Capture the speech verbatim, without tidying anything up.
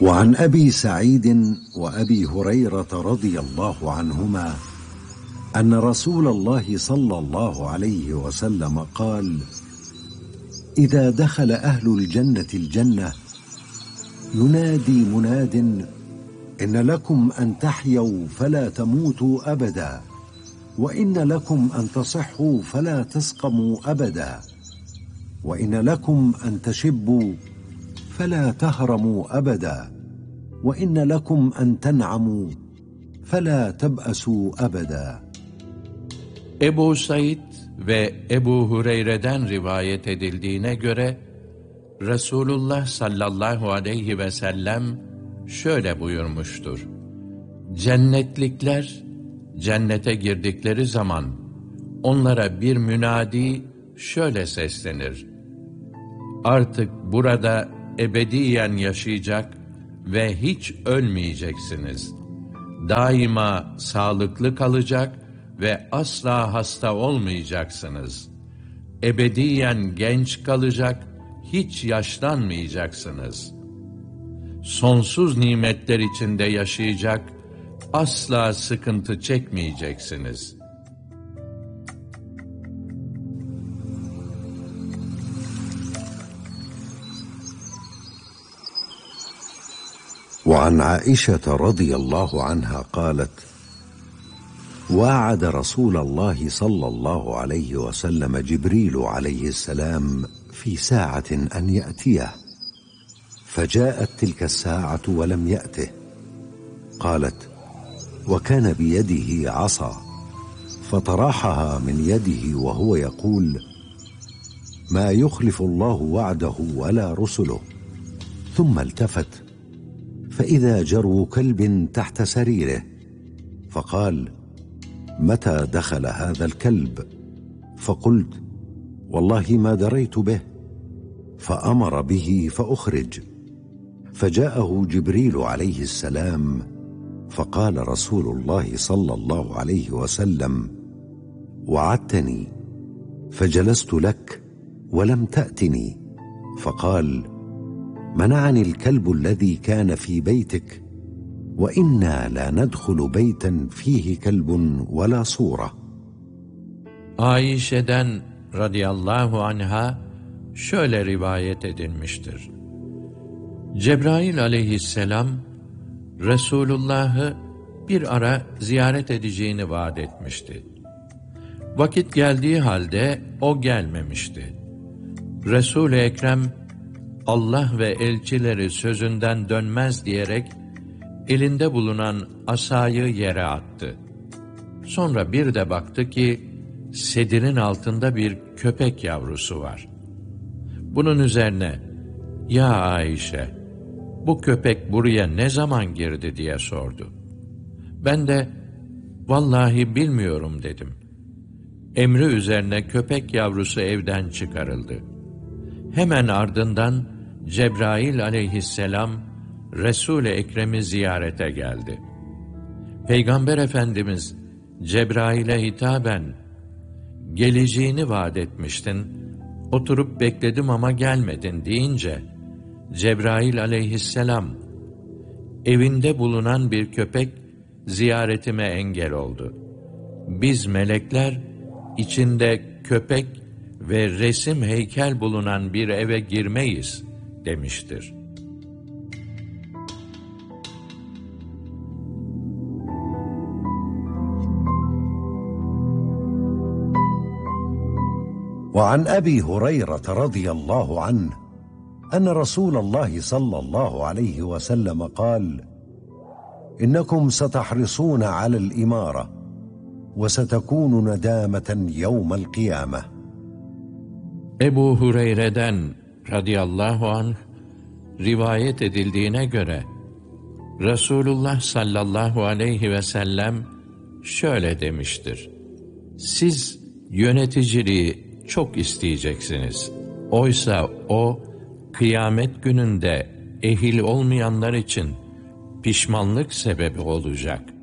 وعن أبي سعيد وأبي هريرة رضي الله عنهما أن رسول الله صلى الله عليه وسلم قال: إذا دخل أهل الجنة الجنة ينادي مناد: إن لكم أن تحيوا فلا تموتوا أبدا، وإن لكم أن تصحوا فلا تسقموا أبدا، وإن لكم أن تشبوا فلا تهرموا أبدا، وإن لكم أن تنعموا فلا تبأسوا أبدا. Ebu Said ve Ebu Hureyre'den rivayet edildiğine göre Resulullah sallallahu aleyhi ve sellem şöyle buyurmuştur: Cennetlikler cennete girdikleri zaman onlara bir münadi şöyle seslenir: Artık burada ebediyen yaşayacak ve hiç ölmeyeceksiniz. Daima sağlıklı kalacak ve asla hasta olmayacaksınız. Ebediyen genç kalacak, hiç yaşlanmayacaksınız. Sonsuz nimetler içinde yaşayacak, asla sıkıntı çekmeyeceksiniz. وعن عائشة رضي الله عنها قالت: واعد رسول الله صلى الله عليه وسلم جبريل عليه السلام في ساعة أن يأتيه، فجاءت تلك الساعة ولم يأته. قالت: وكان بيده عصا فطرحها من يده وهو يقول: ما يخلف الله وعده ولا رسله. ثم التفت فإذا جرو كلب تحت سريره، فقال: متى دخل هذا الكلب؟ فقلت: والله ما دريت به. فأمر به فأخرج، فجاءه جبريل عليه السلام فقال رسول الله صلى الله عليه وسلم: وعدتني فجلست لك ولم تأتني. فقال: منعني الكلب الذي كان في بيتك، وإنا لا ندخل بيتا فيه كلب ولا صورة. Ayşe'den radıyallahu anha şöyle rivayet edilmiştir: Cebrail aleyhisselam Resulullah'ı bir ara ziyaret edeceğini vaat etmişti. Vakit geldiği halde o gelmemişti. Resul-i Ekrem Allah ve elçileri sözünden dönmez diyerek elinde bulunan asayı yere attı. Sonra bir de baktı ki sedirin altında bir köpek yavrusu var. Bunun üzerine "Ya Ayşe, bu köpek buraya ne zaman girdi?" diye sordu. Ben de "Vallahi bilmiyorum" dedim. Emri üzerine köpek yavrusu evden çıkarıldı. Hemen ardından Cebrail aleyhisselam Resul-i Ekrem'i ziyarete geldi. Peygamber Efendimiz Cebrail'e hitaben "Geleceğini vaat etmiştin, oturup bekledim ama gelmedin" deyince Cebrail aleyhisselam "Evinde bulunan bir köpek ziyaretime engel oldu. Biz melekler içinde köpek ve resim heykel bulunan bir eve girmeyiz" demiştir. وعن أبي هريرة رضي الله عنه أن رسول الله صلى الله عليه وسلم قال: إنكم ستحرصون على الإمارة وستكون ندامة يوم القيامة. Ebu Hureyre'den radıyallahu anh rivayet edildiğine göre Resulullah sallallahu aleyhi ve sellem şöyle demiştir: Siz yöneticiliği çok isteyeceksiniz. Oysa o kıyamet gününde ehil olmayanlar için pişmanlık sebebi olacak.